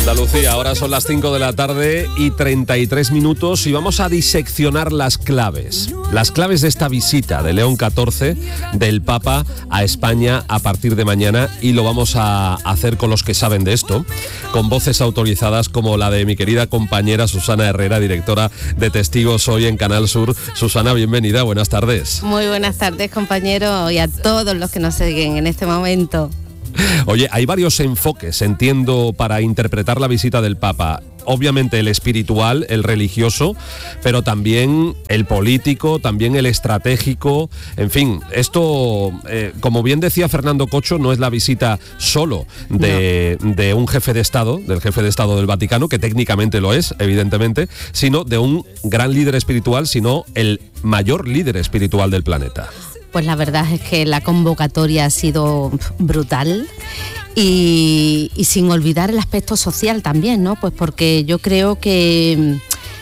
Andalucía, ahora son las 5 de la tarde y 33 minutos y vamos a diseccionar las claves de esta visita de León XIV, del Papa a España a partir de mañana, y lo vamos a hacer con los que saben de esto, con voces autorizadas como la de mi querida compañera Susana Herrera, directora de Testigos Hoy en Canal Sur. Susana, bienvenida, buenas tardes. Muy buenas tardes, compañero, y a todos los que nos siguen en este momento. Oye, hay varios enfoques, entiendo, para interpretar la visita del Papa. Obviamente el espiritual, el religioso, pero también el político, también el estratégico. En fin, esto, como bien decía Fernando Cocho, no es la visita solo de un jefe de Estado, del jefe de Estado del Vaticano, que técnicamente lo es, evidentemente, sino de un gran líder espiritual, sino el mayor líder espiritual del planeta. Pues la verdad es que la convocatoria ha sido brutal y sin olvidar el aspecto social también, ¿no? Pues porque yo creo que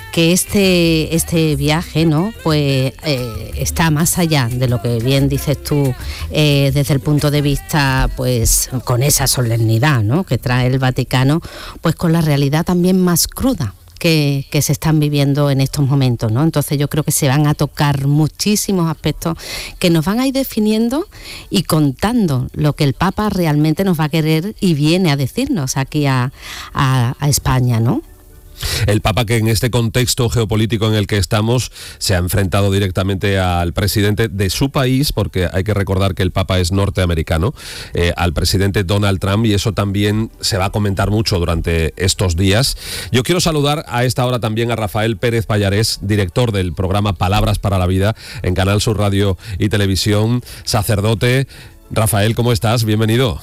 este viaje, ¿no? Pues está más allá de lo que bien dices tú, desde el punto de vista, pues con esa solemnidad, ¿no? Que trae el Vaticano, pues con la realidad también más cruda que se están viviendo en estos momentos, ¿no? Entonces yo creo que se van a tocar muchísimos aspectos que nos van a ir definiendo y contando lo que el Papa realmente nos va a querer y viene a decirnos aquí a España, ¿no? El Papa, que en este contexto geopolítico en el que estamos se ha enfrentado directamente al presidente de su país, porque hay que recordar que el Papa es norteamericano, al presidente Donald Trump, y eso también se va a comentar mucho durante estos días. Yo quiero saludar a esta hora también a Rafael Pérez Pallarés, director del programa Palabras para la Vida en Canal Sur Radio y Televisión, sacerdote. Rafael, ¿cómo estás? Bienvenido.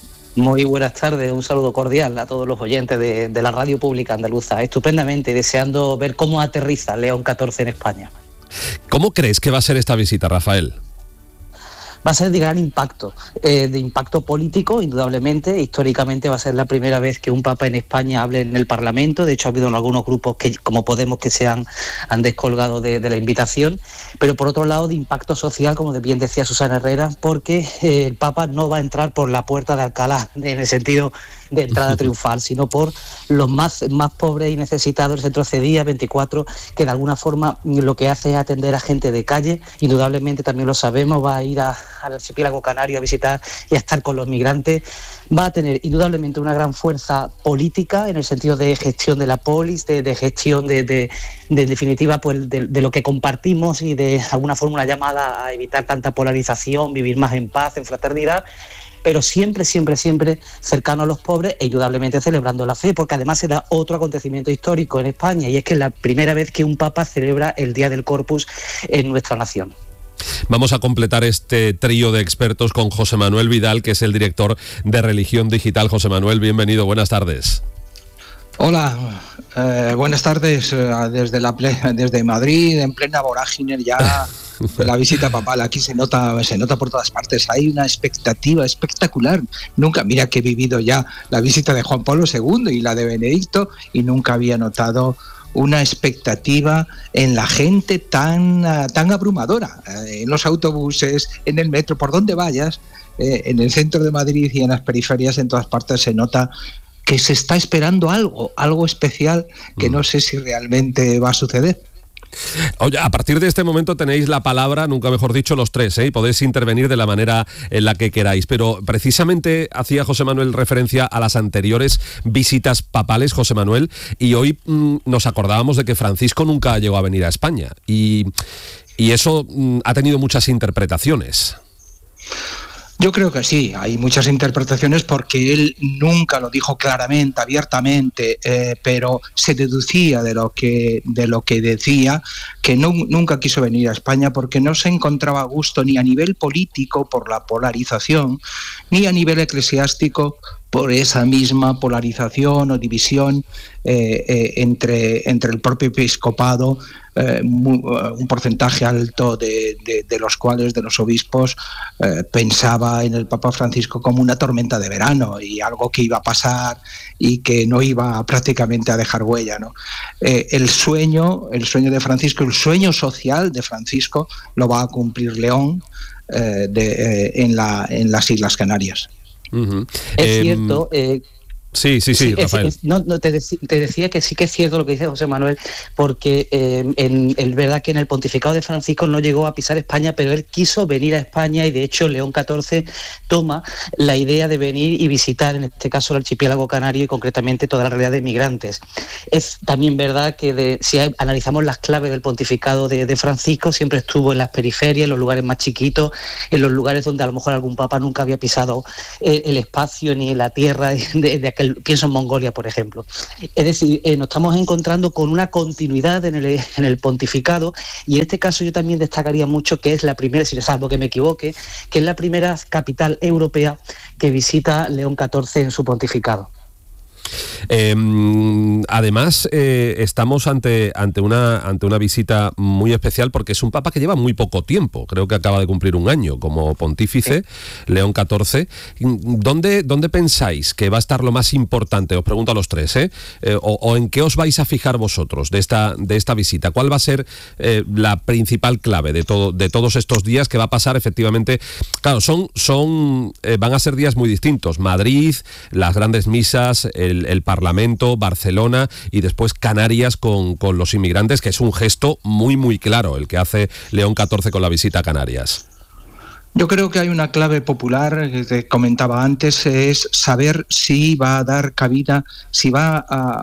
Muy buenas tardes, un saludo cordial a todos los oyentes de la radio pública andaluza. Estupendamente, deseando ver cómo aterriza León XIV en España. ¿Cómo crees que va a ser esta visita, Rafael? Va a ser de gran impacto, de impacto político, indudablemente. Históricamente va a ser la primera vez que un papa en España hable en el Parlamento. De hecho, ha habido algunos grupos que, como Podemos, que se han descolgado de la invitación. Pero por otro lado, de impacto social, como bien decía Susana Herrera, porque el Papa no va a entrar por la puerta de Alcalá, en el sentido de entrada triunfal, sino por los más pobres y necesitados, el Centro Cedía 24, que de alguna forma lo que hace es atender a gente de calle. Indudablemente, también lo sabemos, va a ir al archipiélago canario a visitar y a estar con los migrantes. Va a tener indudablemente una gran fuerza política en el sentido de gestión de la polis, de gestión de definitiva, pues de lo que compartimos, y de alguna forma una llamada a evitar tanta polarización, vivir más en paz, en fraternidad, pero siempre cercano a los pobres e indudablemente celebrando la fe, porque además será otro acontecimiento histórico en España, y es que es la primera vez que un papa celebra el Día del Corpus en nuestra nación. Vamos a completar este trío de expertos con José Manuel Vidal, que es el director de Religión Digital. José Manuel, bienvenido, buenas tardes. Hola, buenas tardes desde Madrid, en plena vorágine ya de la visita papal. Aquí se nota por todas partes, hay una expectativa espectacular. Mira que he vivido ya la visita de Juan Pablo II y la de Benedicto, y nunca había notado una expectativa en la gente tan abrumadora, en los autobuses, en el metro, por donde vayas, en el centro de Madrid y en las periferias, en todas partes se nota que se está esperando algo especial que no sé si realmente va a suceder. Oye, a partir de este momento tenéis la palabra, nunca mejor dicho, los tres, y podéis intervenir de la manera en la que queráis, pero precisamente hacía José Manuel referencia a las anteriores visitas papales, José Manuel, y hoy nos acordábamos de que Francisco nunca llegó a venir a España, y eso ha tenido muchas interpretaciones. Yo creo que sí, hay muchas interpretaciones porque él nunca lo dijo claramente, abiertamente, pero se deducía de lo que decía, que nunca quiso venir a España porque no se encontraba a gusto ni a nivel político por la polarización, ni a nivel eclesiástico por esa misma polarización o división entre el propio episcopado, un porcentaje alto de los cuales, de los obispos, pensaba en el Papa Francisco como una tormenta de verano y algo que iba a pasar y que no iba prácticamente a dejar huella, ¿no? El sueño de Francisco, el sueño social de Francisco lo va a cumplir León en las Islas Canarias. Uh-huh. Es cierto, Sí, Rafael. Te decía que sí que es cierto lo que dice José Manuel, porque es verdad que en el pontificado de Francisco no llegó a pisar España, pero él quiso venir a España y de hecho León XIV toma la idea de venir y visitar, en este caso, el archipiélago canario y concretamente toda la realidad de migrantes. Es también verdad que si analizamos las claves del pontificado de Francisco, siempre estuvo en las periferias, en los lugares más chiquitos, en los lugares donde a lo mejor algún papa nunca había pisado el espacio ni la tierra de aquel, pienso en Mongolia, por ejemplo. Es decir, nos estamos encontrando con una continuidad en el pontificado, y en este caso yo también destacaría mucho que es la primera, si salvo que me equivoque, que es la primera capital europea que visita León XIV en su pontificado. Además, estamos ante una visita muy especial porque es un papa que lleva muy poco tiempo. Creo que acaba de cumplir un año como pontífice, León XIV. ¿Dónde pensáis que va a estar lo más importante? Os pregunto a los tres, o en qué os vais a fijar vosotros de esta visita. ¿Cuál va a ser la principal clave de todos estos días que va a pasar efectivamente? Claro, van a ser días muy distintos. Madrid, las grandes misas, el Parlamento, Barcelona y después Canarias con los inmigrantes, que es un gesto muy, muy claro el que hace León XIV con la visita a Canarias. Yo creo que hay una clave popular que te comentaba antes, es saber si va a dar cabida, si va a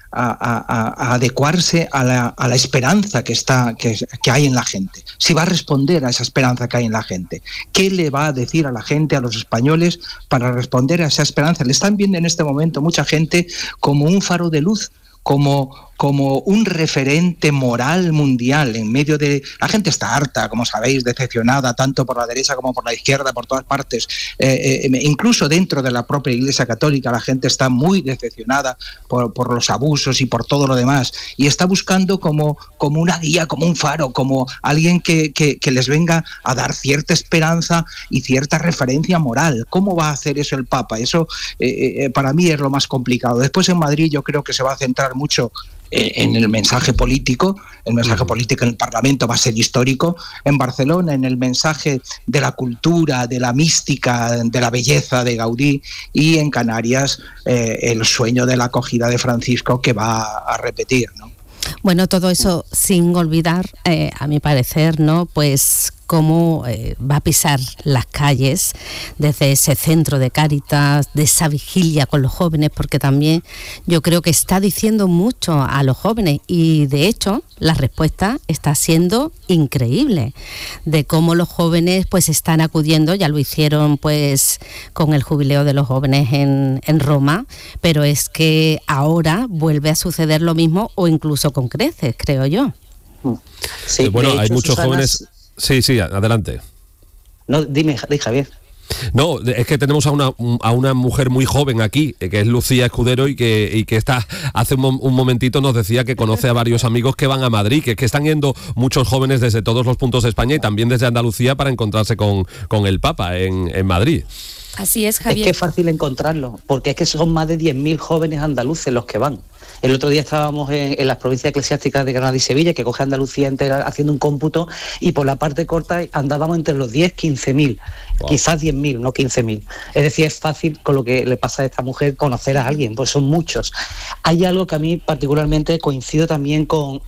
adecuarse a la esperanza que hay en la gente, si va a responder a esa esperanza que hay en la gente, qué le va a decir a la gente, a los españoles, para responder a esa esperanza. Le están viendo en este momento mucha gente como un faro de luz, como un referente moral mundial en medio de... La gente está harta, como sabéis, decepcionada, tanto por la derecha como por la izquierda, por todas partes. Incluso dentro de la propia Iglesia Católica la gente está muy decepcionada por los abusos y por todo lo demás. Y está buscando como una guía, como un faro, como alguien que les venga a dar cierta esperanza y cierta referencia moral. ¿Cómo va a hacer eso el Papa? Eso para mí es lo más complicado. Después en Madrid yo creo que se va a centrar mucho en el mensaje político. El mensaje político en el Parlamento va a ser histórico. En Barcelona, en el mensaje de la cultura, de la mística, de la belleza de Gaudí. Y en Canarias, el sueño de la acogida de Francisco, que va a repetir, ¿no? Bueno, todo eso sin olvidar, a mi parecer, ¿no? Pues cómo va a pisar las calles desde ese centro de Cáritas, de esa vigilia con los jóvenes, porque también yo creo que está diciendo mucho a los jóvenes y de hecho la respuesta está siendo increíble de cómo los jóvenes pues están acudiendo. Ya lo hicieron pues con el jubileo de los jóvenes en Roma, pero es que ahora vuelve a suceder lo mismo o incluso con creces, creo yo. Sí, bueno, hecho, hay muchos Susana, jóvenes... Sí, adelante. No, dime, Javier. No, es que tenemos a una mujer muy joven aquí, que es Lucía Escudero, y que está hace un momentito nos decía que conoce a varios amigos que van a Madrid, que están yendo muchos jóvenes desde todos los puntos de España y también desde Andalucía para encontrarse con el Papa en Madrid. Así es, Javier. Es que es fácil encontrarlo, porque es que son más de 10.000 jóvenes andaluces los que van. El otro día estábamos en las provincias eclesiásticas de Granada y Sevilla, que coge Andalucía entera haciendo un cómputo, y por la parte corta andábamos entre los 10, 15.000, quizás 10.000, no 15.000. Es decir, es fácil con lo que le pasa a esta mujer conocer a alguien, pues son muchos. Hay algo que a mí particularmente coincido también con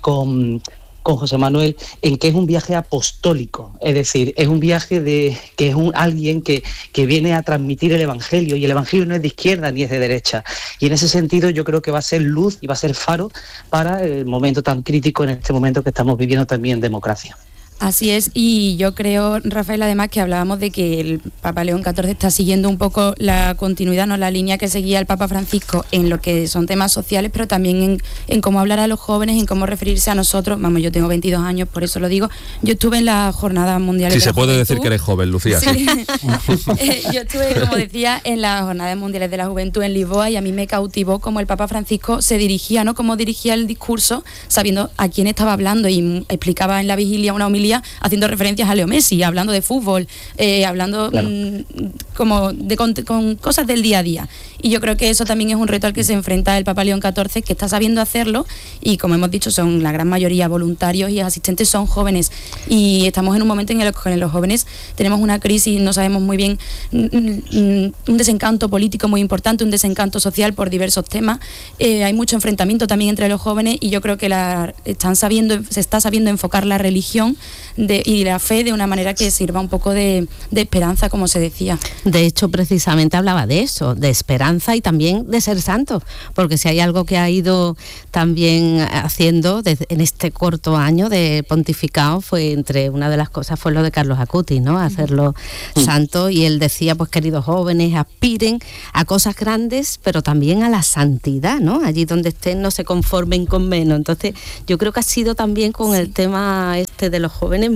José Manuel, en que es un viaje apostólico, es decir, es un viaje que es alguien que viene a transmitir el Evangelio, y el Evangelio no es de izquierda ni es de derecha, y en ese sentido yo creo que va a ser luz y va a ser faro para el momento tan crítico en este momento que estamos viviendo también en democracia. Así es, y yo creo, Rafael, además que hablábamos de que el Papa León XIV está siguiendo un poco la continuidad, no la línea que seguía el Papa Francisco en lo que son temas sociales, pero también en cómo hablar a los jóvenes, en cómo referirse a nosotros. Vamos, yo tengo 22 años, por eso lo digo. Yo estuve en la Jornada Mundial de la Juventud. Sí, se puede decir que eres joven, Lucía. Sí. Yo estuve, como decía, en las Jornadas Mundiales de la Juventud en Lisboa, y a mí me cautivó cómo el Papa Francisco se dirigía, ¿no? Cómo dirigía el discurso, sabiendo a quién estaba hablando, y explicaba en la vigilia una homilía familia haciendo referencias a Leo Messi, hablando de fútbol, hablando como con cosas del día a día. Y yo creo que eso también es un reto al que se enfrenta el Papa León XIV, que está sabiendo hacerlo, y como hemos dicho, son la gran mayoría voluntarios y asistentes son jóvenes, y estamos en un momento en el que los jóvenes tenemos una crisis, no sabemos muy bien, un desencanto político muy importante, un desencanto social por diversos temas, hay mucho enfrentamiento también entre los jóvenes, y yo creo que se está sabiendo enfocar la religión y la fe de una manera que sirva un poco de esperanza, como se decía. De hecho, precisamente hablaba de eso, de esperanza y también de ser santo, porque si hay algo que ha ido también haciendo en este corto año de pontificado, fue entre una de las cosas fue lo de Carlos Acutis, ¿no? Hacerlo santo, y él decía, pues queridos jóvenes, aspiren a cosas grandes, pero también a la santidad, ¿no? Allí donde estén no se conformen con menos. Entonces, yo creo que ha sido también con el tema de los jóvenes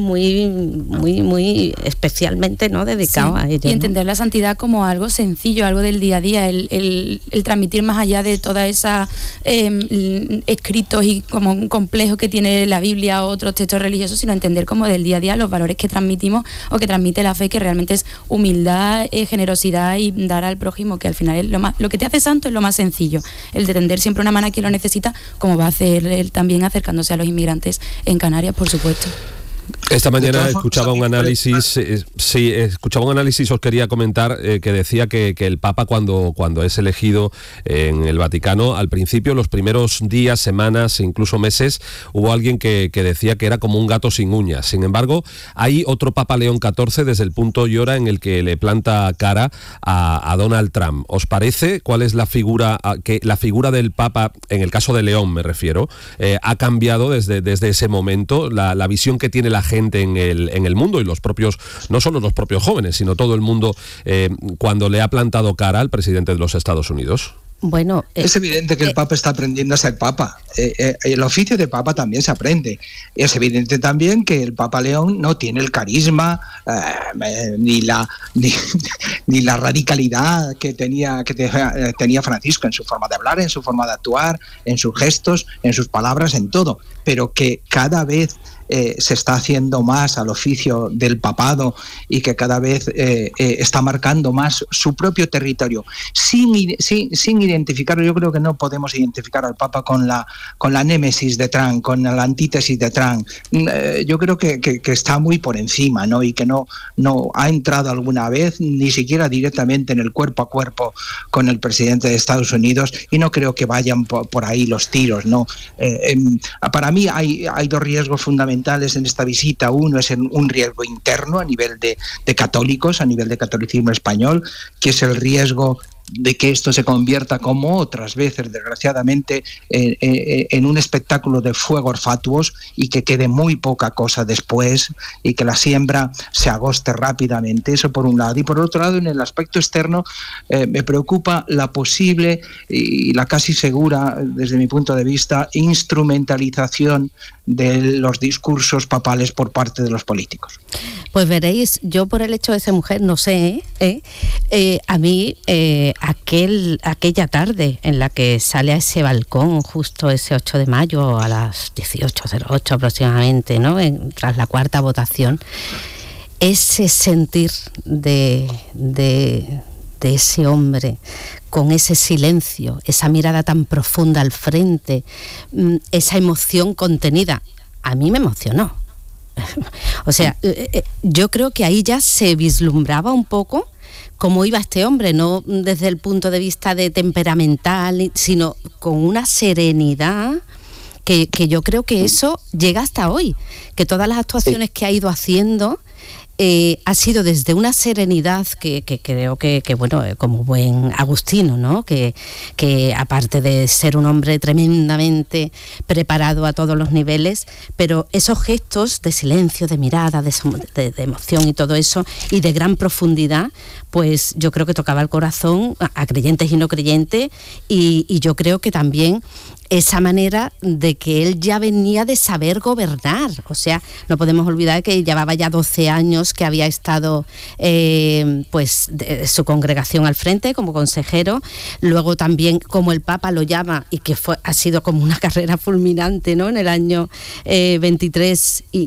muy especialmente, ¿no? Dedicado a ellos. Y entender la santidad como algo sencillo, algo del día a día, el transmitir más allá de toda esa escritos y como un complejo que tiene la Biblia o otros textos religiosos, sino entender como del día a día los valores que transmitimos o que transmite la fe, que realmente es humildad, generosidad y dar al prójimo, que al final es lo que te hace santo es lo más sencillo, el de tender siempre una mano a quien lo necesita, como va a hacer él también acercándose a los inmigrantes en Canarias, por supuesto. Esta mañana escuchaba un análisis, os quería comentar, que decía que el Papa cuando es elegido en el Vaticano, al principio, los primeros días, semanas, incluso meses, hubo alguien que decía que era como un gato sin uñas. Sin embargo, hay otro Papa León XIV desde el punto y hora en el que le planta cara a Donald Trump. ¿Os parece cuál es la figura del Papa, en el caso de León me refiero, ha cambiado desde ese momento, la visión que tiene la gente en el mundo, y los propios, no solo los propios jóvenes, sino todo el mundo, cuando le ha plantado cara al presidente de los Estados Unidos? Bueno, es evidente que el Papa está aprendiendo a ser Papa. El oficio de Papa también se aprende. Es evidente también que el Papa León no tiene el carisma ni la radicalidad que tenía Francisco en su forma de hablar, en su forma de actuar, en sus gestos, en sus palabras, en todo. Pero que cada vez se está haciendo más al oficio del papado, y que cada vez está marcando más su propio territorio sin identificar. Yo creo que no podemos identificar al Papa con la némesis de Trump, con la antítesis de Trump. Yo creo que está muy por encima, ¿no? Y que no ha entrado alguna vez ni siquiera directamente en el cuerpo a cuerpo con el presidente de Estados Unidos, y no creo que vayan por ahí los tiros, ¿no? Para mí hay dos riesgos fundamentales en esta visita. Uno es un riesgo interno a nivel de católicos, a nivel de catolicismo español, que es el riesgo de que esto se convierta, como otras veces, desgraciadamente, en un espectáculo de fuegos fatuos, y que quede muy poca cosa después, y que la siembra se agoste rápidamente. Eso por un lado. Y por otro lado, en el aspecto externo, me preocupa la posible y la casi segura, desde mi punto de vista, instrumentalización de los discursos papales por parte de los políticos. Pues veréis, yo por el hecho de ser mujer, no sé, a mí aquella tarde en la que sale a ese balcón, justo ese 8 de mayo a las 18:08 aproximadamente, ¿no? Tras la cuarta votación, ese sentir de ese hombre, con ese silencio, esa mirada tan profunda al frente, esa emoción contenida, a mí me emocionó. O sea, yo creo que ahí ya se vislumbraba un poco cómo iba este hombre, no desde el punto de vista de temperamental, sino con una serenidad que yo creo que eso llega hasta hoy, que todas las actuaciones que ha ido haciendo ha sido desde una serenidad que creo que bueno, como buen agustino, ¿no? Que aparte de ser un hombre tremendamente preparado a todos los niveles, pero esos gestos de silencio, de mirada, de emoción y todo eso, y de gran profundidad, pues yo creo que tocaba el corazón a creyentes y no creyentes, y yo creo que también esa manera de que él ya venía de saber gobernar. O sea, no podemos olvidar que llevaba ya 12 años que había estado pues de su congregación al frente como consejero, luego también como el Papa lo llama, y que ha sido como una carrera fulminante, ¿no? En el año 23,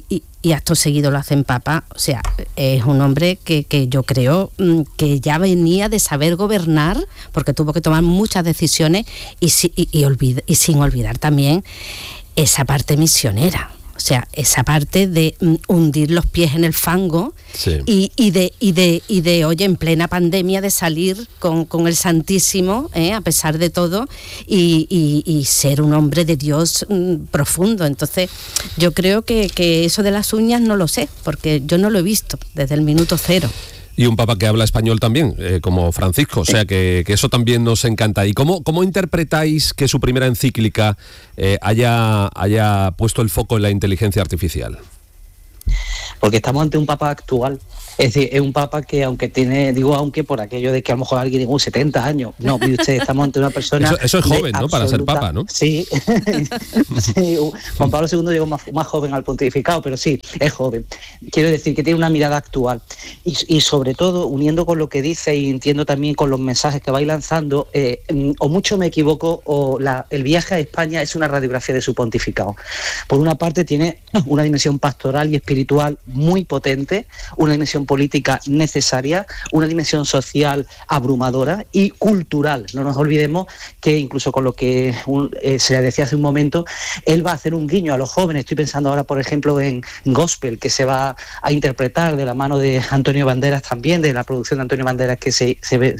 y acto seguido lo hacen papa. O sea, es un hombre que yo creo que ya venía de saber gobernar, porque tuvo que tomar muchas decisiones y sin olvidar también esa parte misionera. O sea, esa parte de hundir los pies en el fango, sí. y de oye, en plena pandemia, de salir con el Santísimo, a pesar de todo, y ser un hombre de Dios profundo. Entonces, yo creo que eso de las uñas no lo sé, porque yo no lo he visto desde el minuto cero. Y un papa que habla español también, como Francisco, o sea que eso también nos encanta. ¿Y cómo interpretáis que su primera encíclica haya puesto el foco en la inteligencia artificial? Porque estamos ante un papa actual. Es decir, es un papa que aunque por aquello de que a lo mejor alguien diga 70 años, no, mire usted, estamos ante una persona... Eso es joven, ¿no? Para ser papa, ¿no? Sí, sí, Juan Pablo II llegó más joven al pontificado, pero sí, es joven. Quiero decir que tiene una mirada actual. Y sobre todo, uniendo con lo que dice y entiendo también con los mensajes que va lanzando, o mucho me equivoco, el viaje a España es una radiografía de su pontificado. Por una parte tiene una dimensión pastoral y espiritual muy potente, una dimensión política necesaria, una dimensión social abrumadora y cultural. No nos olvidemos que incluso con lo que se decía hace un momento, él va a hacer un guiño a los jóvenes. Estoy pensando ahora, por ejemplo, en Gospel, que se va a interpretar de la mano de Antonio Banderas también, de la producción de Antonio Banderas, que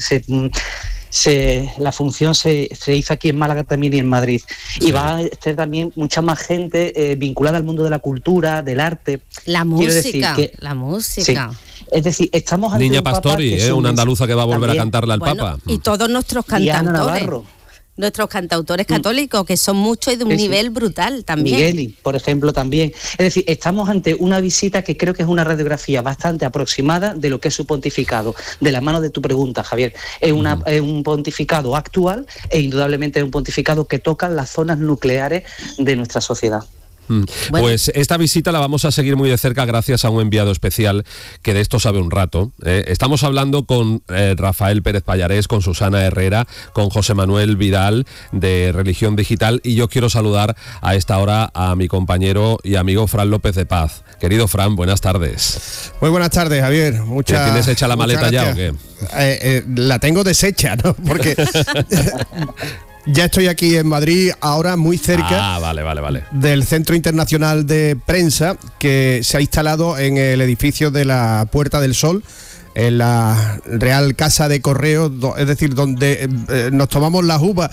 la función se hizo aquí en Málaga también y en Madrid. Sí. Y va a estar también mucha más gente vinculada al mundo de la cultura, del arte. La música. Sí. Es decir, estamos ante Niña un Pastori, papa una andaluza que va a volver también, a cantarle al Papa. Y todos nuestros cantautores. Nuestros cantautores católicos, que son muchos y de un nivel brutal también. Migueli, por ejemplo, también. Es decir, estamos ante una visita que creo que es una radiografía bastante aproximada de lo que es su pontificado. De la mano de tu pregunta, Javier. Es un pontificado actual e indudablemente es un pontificado que toca las zonas nucleares de nuestra sociedad. Bueno. Pues esta visita la vamos a seguir muy de cerca gracias a un enviado especial que de esto sabe un rato. Estamos hablando con Rafael Pérez Pallarés, con Susana Herrera, con José Manuel Vidal de Religión Digital, y yo quiero saludar a esta hora a mi compañero y amigo Fran López de Paz. Querido Fran, buenas tardes. Muy buenas tardes, Javier. ¿Tienes hecha la maleta ya o qué? La tengo deshecha, ¿no? Porque... Ya estoy aquí en Madrid, ahora muy cerca vale. del Centro Internacional de Prensa, que se ha instalado en el edificio de la Puerta del Sol, en la Real Casa de Correos, es decir, donde nos tomábamos las uvas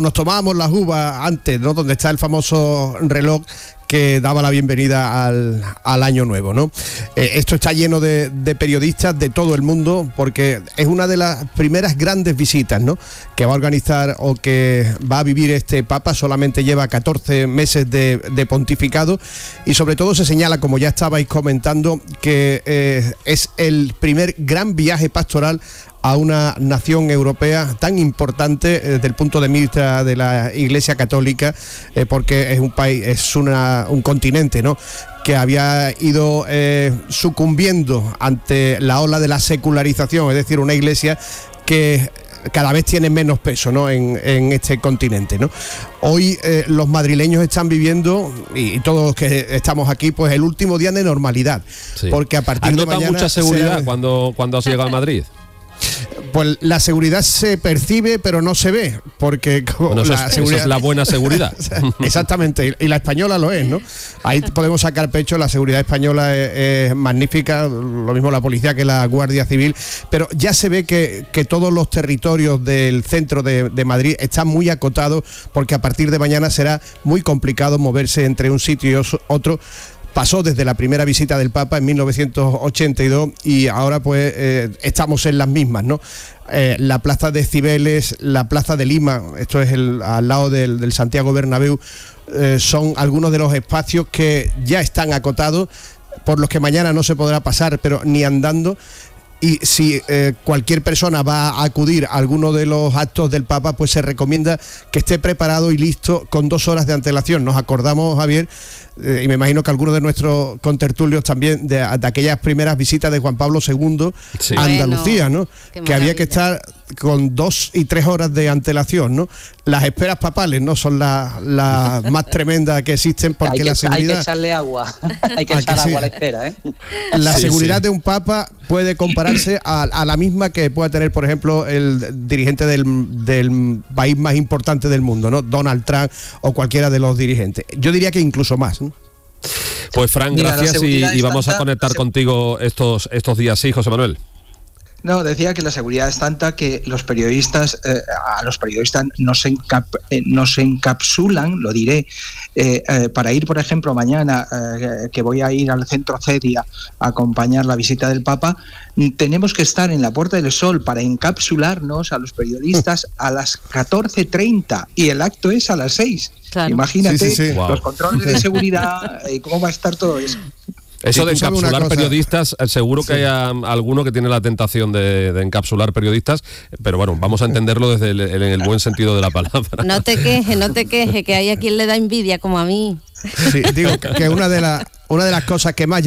antes, ¿no? Donde está el famoso reloj que daba la bienvenida al año nuevo, ¿no? Esto está lleno de periodistas de todo el mundo, porque es una de las primeras grandes visitas, ¿no?, que va a organizar o que va a vivir este Papa. Solamente lleva 14 meses de pontificado, y sobre todo se señala, como ya estabais comentando, que es el primer gran viaje pastoral a una nación europea tan importante desde el punto de vista de la Iglesia Católica, porque es un país, es un continente, ¿no?, que había ido sucumbiendo ante la ola de la secularización, es decir, una iglesia que cada vez tiene menos peso, ¿no?, en este continente, ¿no? Hoy los madrileños están viviendo, y todos los que estamos aquí, pues el último día de normalidad, sí. Porque a partir de mañana... ¿Has notado mucha seguridad cuando has llegado a Madrid? Pues la seguridad se percibe, pero no se ve, porque eso es la buena seguridad. Exactamente, y la española lo es, ¿no? Ahí podemos sacar pecho, la seguridad española es magnífica, lo mismo la policía que la Guardia Civil, pero ya se ve que todos los territorios del centro de Madrid están muy acotados, porque a partir de mañana será muy complicado moverse entre un sitio y otro. Pasó desde la primera visita del Papa en 1982 y ahora pues estamos en las mismas, ¿no? La plaza de Cibeles, la plaza de Lima, esto es al lado del Santiago Bernabéu, son algunos de los espacios que ya están acotados, por los que mañana no se podrá pasar, pero ni andando. Y si cualquier persona va a acudir a alguno de los actos del Papa, pues se recomienda que esté preparado y listo con 2 horas de antelación. Nos acordamos, Javier, y me imagino que algunos de nuestros contertulios también, de aquellas primeras visitas de Juan Pablo II a Andalucía, ¿no? Que había que estar con 2 y 3 horas de antelación, ¿no? Las esperas papales no son las más tremendas que existen, porque la seguridad... Hay que echarle agua, hay que echar agua a la espera, ¿eh? La seguridad de un papa puede compararse a la misma que puede tener, por ejemplo, el dirigente del país más importante del mundo, ¿no? Donald Trump o cualquiera de los dirigentes. Yo diría que incluso más, ¿no? Pues Fran, gracias y vamos a conectar contigo estos días, sí, José Manuel. No, decía que la seguridad es tanta que los periodistas, a los periodistas nos encapsulan, lo diré, para ir, por ejemplo, mañana, que voy a ir al Centro Cedia a acompañar la visita del Papa, tenemos que estar en la Puerta del Sol para encapsularnos a los periodistas a las 14:30 y el acto es a las 6. Claro. Imagínate los controles de seguridad y cómo va a estar todo eso. Eso de encapsular periodistas, seguro que hay alguno que tiene la tentación de encapsular periodistas, pero bueno, vamos a entenderlo desde en el buen sentido de la palabra. No te quejes, que hay a quien le da envidia como a mí. Sí, digo que una de las cosas que más